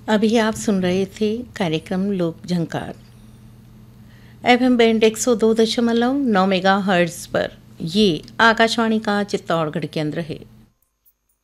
अभी आप सुन रहे थे कार्यक्रम लोक झंकार एफएम बैंड 102.9 मेगाहर्ट्ज़ पर। ये आकाशवाणी का चित्तौड़गढ़ केंद्र है।